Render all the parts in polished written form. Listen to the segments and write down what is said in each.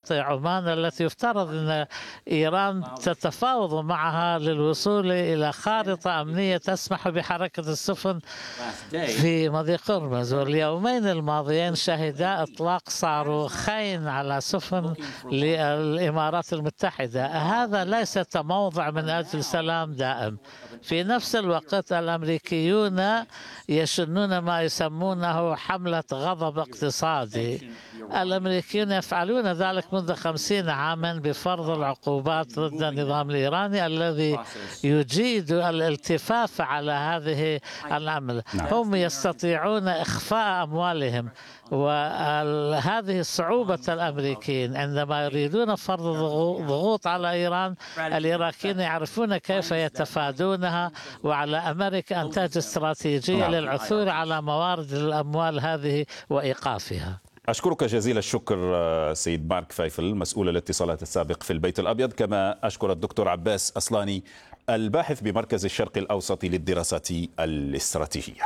شواطئ عمان التي يفترض أن إيران تتفاوض معها للوصول إلى خارطة أمنية تسمح بحركة السفن في مضيق هرمز. واليومين الماضيين شهدا إطلاق صاروخين على سفن للإمارات المتحدة. هذا ليس تموضع من أجل سلام دائم. في نفس الوقت الأمريكيون يشنون ما يسمونه حملة غضب اقتصادي. الأمريكيون يفعلون ذلك منذ 50 عاما بفرض العقوبات ضد النظام الإيراني الذي يجيد الالتفاف على هذه العمل. هم يستطيعون إخفاء أموالهم، وهذه صعوبة الأمريكيين عندما يريدون فرض ضغوط على إيران. العراقيين يعرفون كيف يتفادونها، وعلى أمريكا أن تجد استراتيجية للعثور على موارد الأموال هذه وإيقافها. أشكرك جزيل الشكر سيد مارك فايفل مسؤول الاتصالات السابق في البيت الأبيض، كما أشكر الدكتور عباس أصلاني الباحث بمركز الشرق الأوسط للدراسات الاستراتيجية.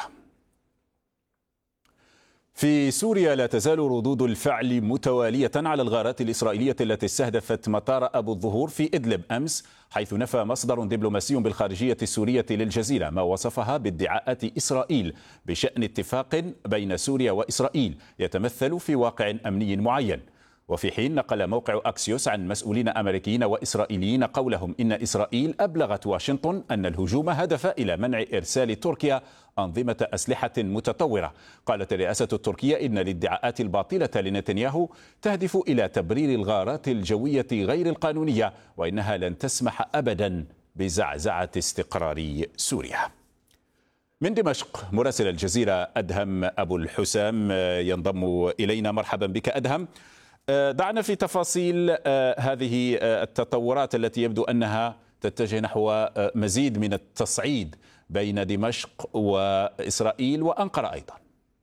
في سوريا لا تزال ردود الفعل متوالية على الغارات الإسرائيلية التي استهدفت مطار أبو الظهور في إدلب أمس، حيث نفى مصدر دبلوماسي بالخارجية السورية للجزيرة ما وصفها بادعاءات إسرائيل بشأن اتفاق بين سوريا وإسرائيل يتمثل في واقع أمني معين. وفي حين نقل موقع أكسيوس عن مسؤولين أمريكيين وإسرائيليين قولهم إن إسرائيل أبلغت واشنطن أن الهجوم هدف إلى منع إرسال تركيا أنظمة أسلحة متطورة. قالت الرئاسة التركية إن الادعاءات الباطلة لنتنياهو تهدف إلى تبرير الغارات الجوية غير القانونية، وإنها لن تسمح أبدا بزعزعة استقرار سوريا. من دمشق مراسل الجزيرة أدهم أبو الحسام ينضم إلينا. مرحبا بك أدهم. دعنا في تفاصيل هذه التطورات التي يبدو أنها تتجه نحو مزيد من التصعيد بين دمشق وإسرائيل وأنقرة أيضا.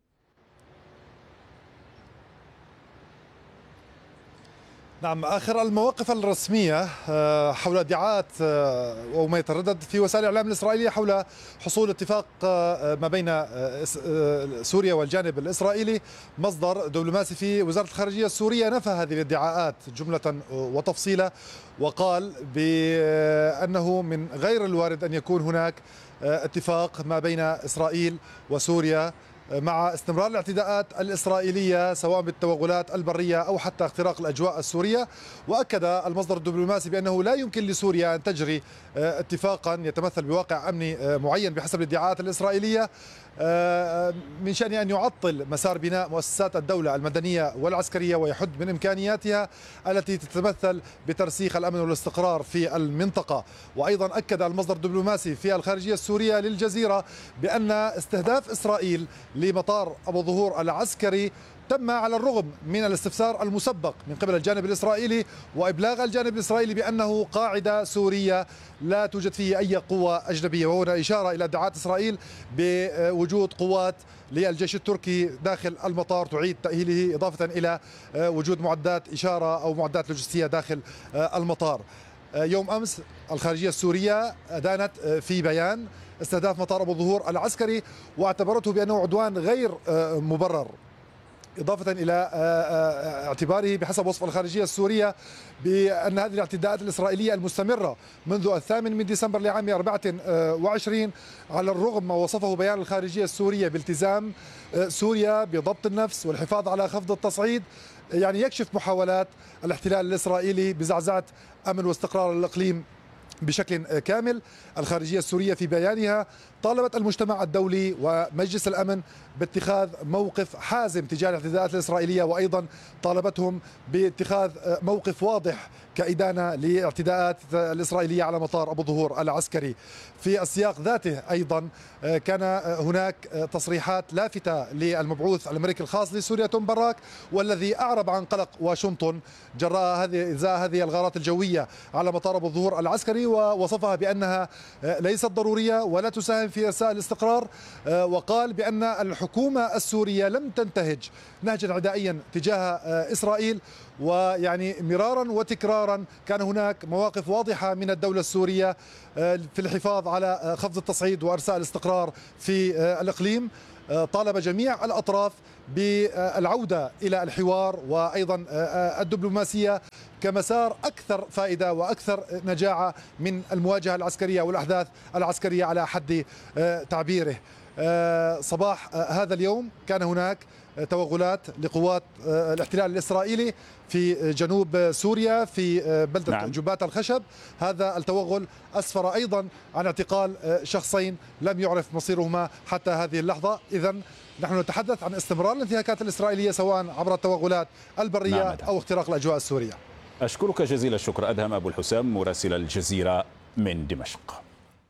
نعم، آخر المواقف الرسمية حول ادعاءات وما يتردد في وسائل الإعلام الإسرائيلية حول حصول اتفاق ما بين سوريا والجانب الإسرائيلي. مصدر دبلوماسي في وزارة الخارجية السورية نفى هذه الادعاءات جملة وتفصيلا، وقال بأنه من غير الوارد أن يكون هناك اتفاق ما بين إسرائيل وسوريا مع استمرار الاعتداءات الإسرائيلية سواء بالتوغلات البرية أو حتى اختراق الأجواء السورية. وأكد المصدر الدبلوماسي بأنه لا يمكن لسوريا أن تجري اتفاقا يتمثل بواقع أمني معين بحسب الادعاءات الإسرائيلية من شأن أن يعطل مسار بناء مؤسسات الدولة المدنية والعسكرية ويحد من إمكانياتها التي تتمثل بترسيخ الأمن والاستقرار في المنطقة. وأيضا أكد المصدر الدبلوماسي في الخارجية السورية للجزيرة بأن استهداف إسرائيل لمطار أبو الظهور العسكري تم على الرغم من الاستفسار المسبق من قبل الجانب الإسرائيلي وإبلاغ الجانب الإسرائيلي بأنه قاعدة سورية لا توجد فيه أي قوة أجنبية، وهنا إشارة إلى ادعاءات إسرائيل بوجود قوات للجيش التركي داخل المطار تعيد تأهيله، إضافة إلى وجود معدات إشارة أو معدات لوجستية داخل المطار. يوم أمس الخارجية السورية أدانت في بيان استهداف مطار أبو الظهور العسكري واعتبرته بأنه عدوان غير مبرر، إضافة إلى اعتباره بحسب وصف الخارجية السورية بأن هذه الاعتداءات الإسرائيلية المستمرة منذ 8 ديسمبر لعام 24 على الرغم ما وصفه بيان الخارجية السورية بالتزام سوريا بضبط النفس والحفاظ على خفض التصعيد، يعني يكشف محاولات الاحتلال الإسرائيلي بزعزعة أمن واستقرار الإقليم بشكل كامل. الخارجية السورية في بيانها طالبت المجتمع الدولي ومجلس الأمن باتخاذ موقف حازم تجاه الاعتداءات الإسرائيلية، وأيضا طالبتهم باتخاذ موقف واضح كإدانة لاعتداءات الإسرائيلية على مطار أبو الظهور العسكري. في السياق ذاته أيضا كان هناك تصريحات لافتة للمبعوث الأمريكي الخاص لسوريا توم باراك، والذي أعرب عن قلق واشنطن جراء هذه الغارات الجوية على مطار أبو الظهور العسكري، ووصفها بأنها ليست ضرورية ولا تساهم في إرساء الاستقرار، وقال بأن الحكومة السورية لم تنتهج نهجا عدائيا تجاه إسرائيل، ويعني مرارا وتكرارا كان هناك مواقف واضحة من الدولة السورية في الحفاظ على خفض التصعيد وإرساء الاستقرار في الإقليم. طالب جميع الأطراف بالعودة إلى الحوار وأيضا الدبلوماسية كمسار أكثر فائدة وأكثر نجاعة من المواجهة العسكرية والأحداث العسكرية على حد تعبيره. صباح هذا اليوم كان هناك توغلات لقوات الاحتلال الإسرائيلي في جنوب سوريا في بلدة جبات الخشب. هذا التوغل أسفر أيضا عن اعتقال شخصين لم يعرف مصيرهما حتى هذه اللحظة. إذن نحن نتحدث عن استمرار الانتهاكات الإسرائيلية سواء عبر التوغلات البرية أو اختراق الأجواء السورية. أشكرك جزيل الشكر أدهم أبو الحسام مراسل الجزيرة من دمشق.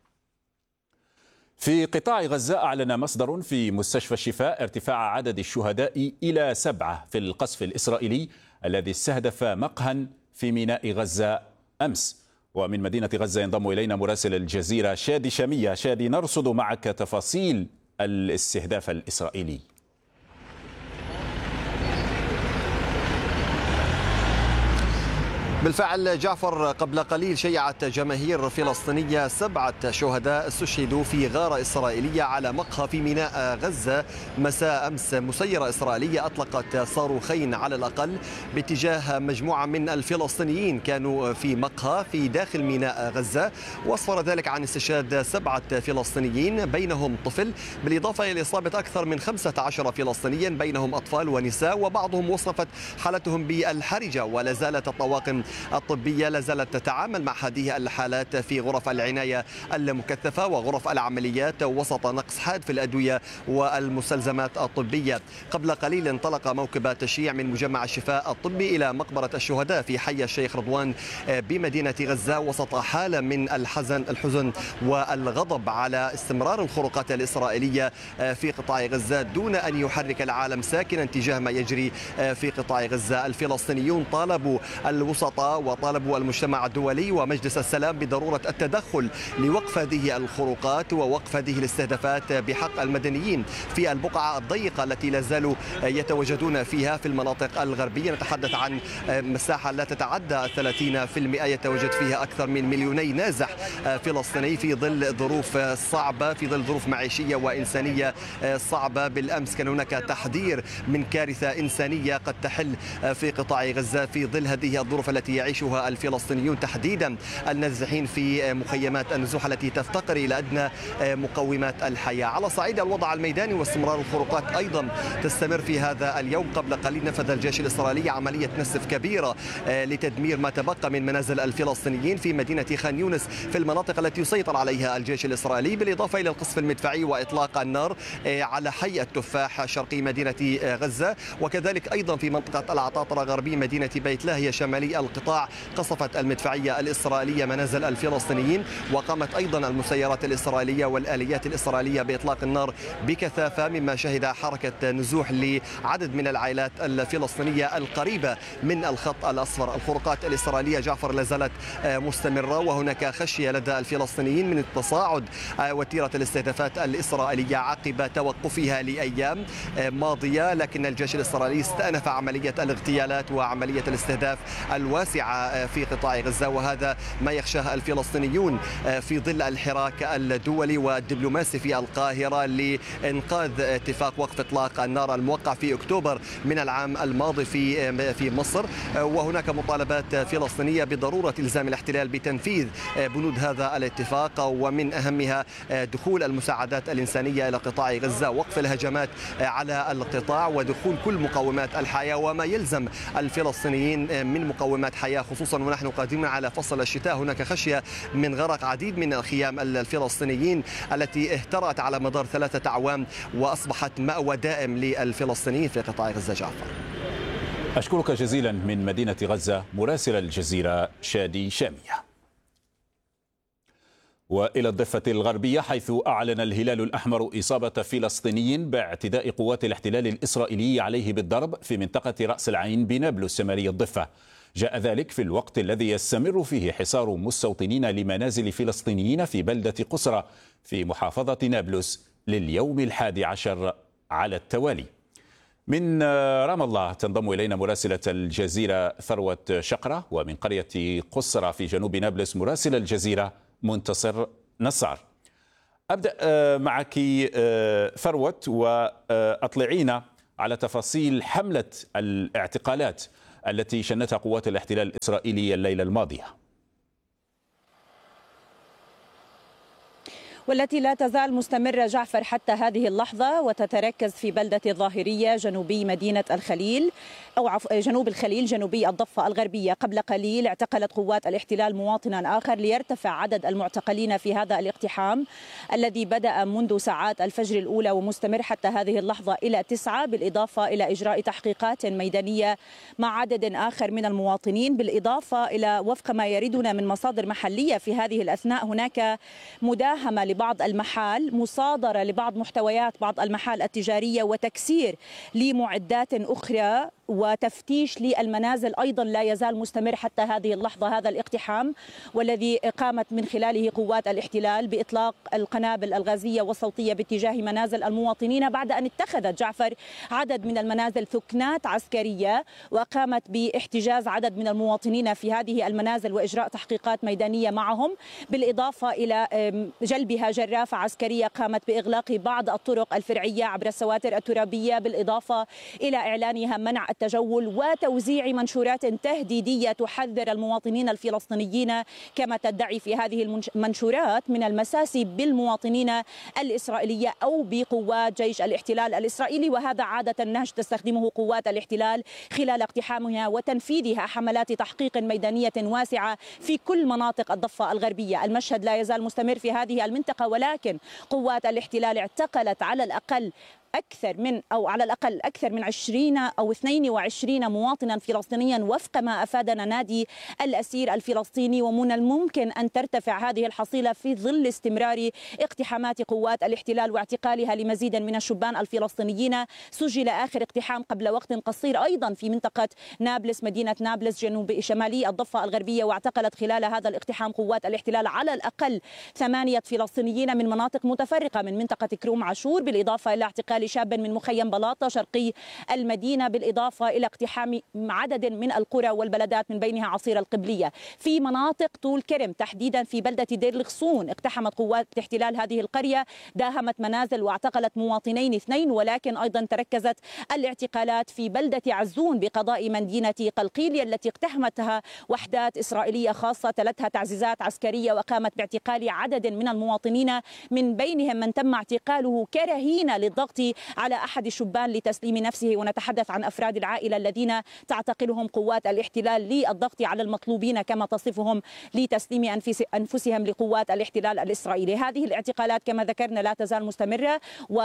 في قطاع غزة أعلن مصدر في مستشفى الشفاء ارتفاع عدد الشهداء إلى 7 في القصف الإسرائيلي الذي استهدف مقهى في ميناء غزة أمس. ومن مدينة غزة ينضم إلينا مراسل الجزيرة شادي شامية. شادي، نرصد معك تفاصيل الاستهداف الإسرائيلي. بالفعل جعفر، قبل قليل شيعت جماهير فلسطينية 7 شهداء استشهدوا في غارة إسرائيلية على مقهى في ميناء غزة مساء أمس. مسيرة إسرائيلية أطلقت صاروخين على الأقل باتجاه مجموعة من الفلسطينيين كانوا في مقهى في داخل ميناء غزة، وأسفر ذلك عن استشهاد 7 فلسطينيين بينهم طفل، بالإضافة إلى إصابة أكثر من 15 فلسطينيا بينهم أطفال ونساء، وبعضهم وصفت حالتهم بالحرجة. ولا زالت الطواقم الطبية لا زالت تتعامل مع هذه الحالات في غرف العناية المكثفة وغرف العمليات وسط نقص حاد في الأدوية والمستلزمات الطبية. قبل قليل انطلق موكب تشييع من مجمع الشفاء الطبي إلى مقبرة الشهداء في حي الشيخ رضوان بمدينة غزة وسط حالة من الحزن والغضب على استمرار الخروقات الإسرائيلية في قطاع غزة دون أن يحرك العالم ساكنا تجاه ما يجري في قطاع غزة. الفلسطينيون طالبوا الوسطاء وطالبوا المجتمع الدولي ومجلس السلام بضرورة التدخل لوقف هذه الخروقات ووقف هذه الاستهدافات بحق المدنيين في البقعة الضيقة التي لا زالوا يتواجدون فيها في المناطق الغربية. نتحدث عن مساحة لا تتعدى 30% يتواجد فيها أكثر من 2,000,000 نازح فلسطيني في ظل ظروف صعبة، في ظل ظروف معيشية وإنسانية صعبة. بالأمس كان هناك تحذير من كارثة إنسانية قد تحل في قطاع غزة في ظل هذه الظروف التي يعيشها الفلسطينيون، تحديدا النازحين في مخيمات النزوح التي تفتقر إلى أدنى مقومات الحياة. على صعيد الوضع الميداني واستمرار الخروقات أيضا تستمر في هذا اليوم. قبل قليل نفذ الجيش الإسرائيلي عملية نسف كبيرة لتدمير ما تبقى من منازل الفلسطينيين في مدينة خان يونس في المناطق التي يسيطر عليها الجيش الإسرائيلي، بالإضافة إلى القصف المدفعي وإطلاق النار على حي التفاح شرقي مدينة غزة، وكذلك أيضا في منطقة العطاطرة غربي مدينة بيت لاهيا شمالي القطاع قصفت المدفعية الإسرائيلية منازل الفلسطينيين، وقامت أيضا المسيرات الإسرائيلية والآليات الإسرائيلية بإطلاق النار بكثافة، مما شهد حركة نزوح لعدد من العائلات الفلسطينية القريبة من الخط الأصفر. الخروقات الإسرائيلية جعفر لا زالت مستمرة، وهناك خشية لدى الفلسطينيين من تصاعد وتيرة الاستهدافات الإسرائيلية عقب توقفها لأيام ماضية، لكن الجيش الإسرائيلي استأنف عملية الاغتيالات وعملية الاستهداف الواسعة في قطاع غزة، وهذا ما يخشاه الفلسطينيون في ظل الحراك الدولي والدبلوماسي في القاهرة لإنقاذ اتفاق وقف إطلاق النار الموقع في أكتوبر من العام الماضي في مصر. وهناك مطالبات فلسطينية بضرورة إلزام الاحتلال بتنفيذ بنود هذا الاتفاق، ومن أهمها دخول المساعدات الإنسانية إلى قطاع غزة، وقف الهجمات على القطاع، ودخول كل مقومات الحياة وما يلزم الفلسطينيين من مقومات حياة، خصوصا ونحن قادمون على فصل الشتاء. هناك خشية من غرق عديد من الخيام الفلسطينيين التي اهترأت على مدار 3 أعوام وأصبحت مأوى دائم للفلسطينيين في قطاع غزة. جعفر، أشكرك جزيلا من مدينة غزة مراسل الجزيرة شادي شامية. وإلى الضفة الغربية، حيث أعلن الهلال الأحمر إصابة فلسطيني باعتداء قوات الاحتلال الإسرائيلي عليه بالضرب في منطقة رأس العين بنابلس شمالي الضفة. جاء ذلك في الوقت الذي يستمر فيه حصار مستوطنين لمنازل فلسطينيين في بلدة قسرة في محافظة نابلس لليوم 11 على التوالي. من رام الله تنضم إلينا مراسلة الجزيرة ثروة شقرة، ومن قرية قسرة في جنوب نابلس مراسل الجزيرة منتصر نصار. أبدأ معك ثروت، وأطلعينا على تفاصيل حملة الاعتقالات التي شنتها قوات الاحتلال الإسرائيلي الليلة الماضية، والتي لا تزال مستمرة جعفر حتى هذه اللحظة، وتتركز في بلدة الظاهرية جنوبي مدينة الخليل أو جنوب الخليل جنوبي الضفة الغربية. قبل قليل اعتقلت قوات الاحتلال مواطنا آخر ليرتفع عدد المعتقلين في هذا الاقتحام الذي بدأ منذ ساعات الفجر الأولى ومستمر حتى هذه اللحظة إلى 9، بالإضافة إلى إجراء تحقيقات ميدانية مع عدد آخر من المواطنين، بالإضافة إلى وفق ما يردنا من مصادر محلية في هذه الأثناء هناك مداهمة لبعض المحال، مصادرة لبعض محتويات بعض المحال التجارية، وتكسير لمعدات أخرى، وتفتيش للمنازل أيضا لا يزال مستمر حتى هذه اللحظة. هذا الاقتحام والذي قامت من خلاله قوات الاحتلال بإطلاق القنابل الغازية والصوتية باتجاه منازل المواطنين بعد أن اتخذت جعفر عدد من المنازل ثكنات عسكرية، وقامت باحتجاز عدد من المواطنين في هذه المنازل وإجراء تحقيقات ميدانية معهم، بالإضافة إلى جلبها جرافة عسكرية قامت بإغلاق بعض الطرق الفرعية عبر السواتر الترابية، بالإضافة إلى إعلانها منع التجول وتوزيع منشورات تهديدية تحذر المواطنين الفلسطينيين كما تدعي في هذه المنشورات من المساس بالمواطنين الإسرائيلية أو بقوات جيش الاحتلال الإسرائيلي، وهذا عادة نهج تستخدمه قوات الاحتلال خلال اقتحامها وتنفيذها حملات تحقيق ميدانية واسعة في كل مناطق الضفة الغربية. المشهد لا يزال مستمر في هذه المنطقة، ولكن قوات الاحتلال اعتقلت على الأقل أكثر من 20 أو 22 مواطنا فلسطينيا وفق ما أفادنا نادي الأسير الفلسطيني، ومن الممكن أن ترتفع هذه الحصيلة في ظل استمرار اقتحامات قوات الاحتلال واعتقالها لمزيد من الشبان الفلسطينيين. سجل آخر اقتحام قبل وقت قصير أيضا في منطقة نابلس، مدينة نابلس جنوب شمالي الضفة الغربية، واعتقلت خلال هذا الاقتحام قوات الاحتلال على الأقل 8 فلسطينيين من مناطق متفرقة من منطقة كروم عاشور، بالإضافة إلى اعتقال شاب من مخيم بلاطة شرقي المدينة، بالإضافة إلى اقتحام عدد من القرى والبلدات من بينها عصير القبلية. في مناطق طول كرم تحديدا في بلدة دير الغصون اقتحمت قوات الاحتلال هذه القرية، داهمت منازل واعتقلت مواطنين 2، ولكن أيضا تركزت الاعتقالات في بلدة عزون بقضاء مدينة قلقيلية التي اقتحمتها وحدات إسرائيلية خاصة تلتها تعزيزات عسكرية، وقامت باعتقال عدد من المواطنين من بينهم من تم اعتقاله كرهين للضغط على أحد الشبان لتسليم نفسه، ونتحدث عن أفراد العائلة الذين تعتقلهم قوات الاحتلال للضغط على المطلوبين كما تصفهم لتسليم أنفسهم لقوات الاحتلال الإسرائيلي. هذه الاعتقالات كما ذكرنا لا تزال مستمرة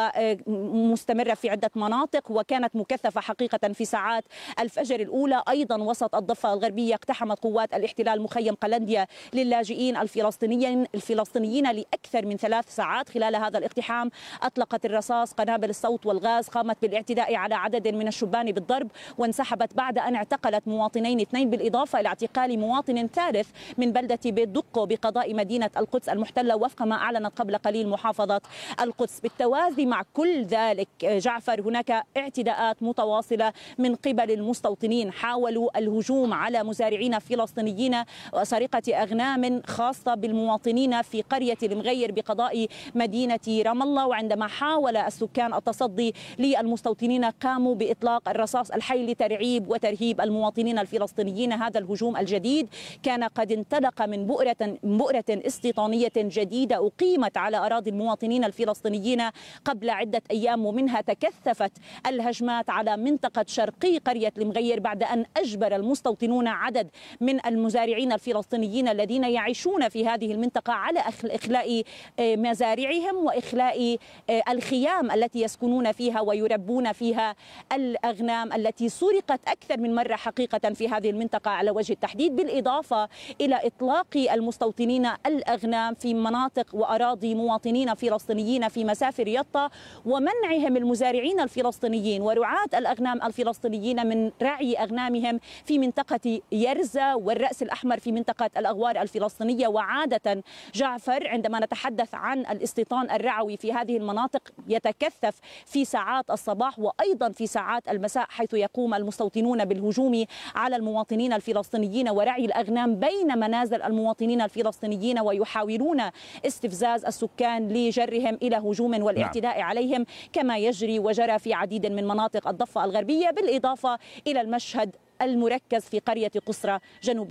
ومستمرة في عدة مناطق، وكانت مكثفة حقيقة في ساعات الفجر الأولى. أيضا وسط الضفة الغربية اقتحمت قوات الاحتلال مخيم قلنديا للاجئين الفلسطينيين لأكثر من 3 ساعات. خلال هذا الاقتحام أطلقت الرصاص، قنابل الصوت والغاز، قامت بالاعتداء على عدد من الشبان بالضرب وانسحبت بعد أن اعتقلت مواطنين 2، بالإضافة إلى اعتقال مواطن ثالث من بلدة بيت دقو بقضاء مدينة القدس المحتلة وفق ما أعلنت قبل قليل محافظة القدس. بالتوازي مع كل ذلك جعفر هناك اعتداءات متواصلة من قبل المستوطنين، حاولوا الهجوم على مزارعين فلسطينيين وسرقة أغنام خاصة بالمواطنين في قرية المغير بقضاء مدينة رام الله، وعندما حاول السكان التصدي للمستوطنين قاموا بإطلاق الرصاص الحي لترعيب وترهيب المواطنين الفلسطينيين. هذا الهجوم الجديد كان قد انطلق من بؤرة استيطانية جديدة أقيمت على أراضي المواطنين الفلسطينيين قبل عدة أيام، ومنها تكثفت الهجمات على منطقة شرقي قرية المغير بعد أن أجبر المستوطنون عدد من المزارعين الفلسطينيين الذين يعيشون في هذه المنطقة على إخلاء مزارعهم وإخلاء الخيام التي يسكنون فيها ويربون فيها الأغنام التي سرقت أكثر من مرة حقيقة في هذه المنطقة على وجه التحديد، بالإضافة إلى إطلاق المستوطنين الأغنام في مناطق وأراضي مواطنين فلسطينيين في مسافر يطا، ومنعهم المزارعين الفلسطينيين ورعاة الأغنام الفلسطينيين من رعي أغنامهم في منطقة يرزا والرأس الأحمر في منطقة الأغوار الفلسطينية. وعادة جعفر عندما نتحدث عن الاستيطان الرعوي في هذه المناطق يتكثف في ساعات الصباح وأيضا في ساعات المساء، حيث يقوم المستوطنون بالهجوم على المواطنين الفلسطينيين ورعي الأغنام بين منازل المواطنين الفلسطينيين، ويحاولون استفزاز السكان لجرهم إلى هجوم والاعتداء عليهم، كما يجري وجرى في عديد من مناطق الضفة الغربية، بالإضافة إلى المشهد المركز في قرية قصرى جنوب